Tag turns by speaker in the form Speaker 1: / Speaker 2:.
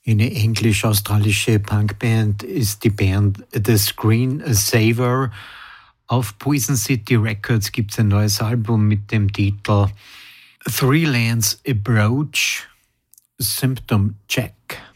Speaker 1: Eine englisch-australische Punkband ist die Band The Screen Saver. Auf Poison City Records gibt es ein neues Album mit dem Titel Three Lands Approach Symptom Check.